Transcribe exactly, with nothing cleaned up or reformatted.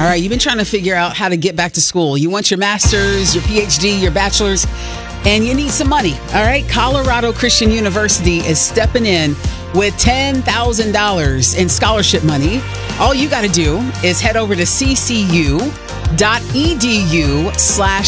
All right, you've been trying to figure out how to get back to school. You want your master's, your P H D, your bachelor's, and you need some money. All right, Colorado Christian University is stepping in with ten thousand dollars in scholarship money. All you got to do is head over to ccu.edu slash